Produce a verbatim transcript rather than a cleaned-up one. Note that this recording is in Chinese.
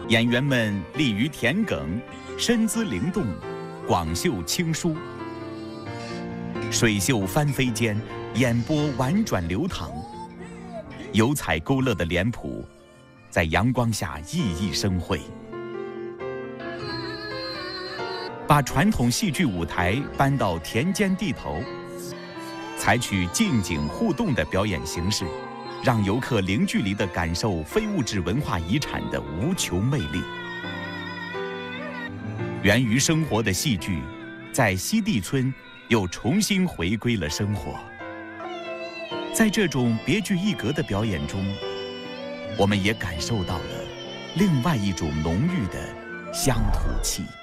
演员们利于田埂，身姿灵动，广袖轻舒，水袖翻飞间，眼波婉转流淌，油彩勾勒的脸谱在阳光下熠熠生辉，把传统戏剧舞台搬到田间地头，采取近景互动的表演形式，让游客零距离地感受非物质文化遗产的无穷魅力。源于生活的戏剧，在西递村又重新回归了生活。在这种别具一格的表演中，我们也感受到了另外一种浓郁的乡土气。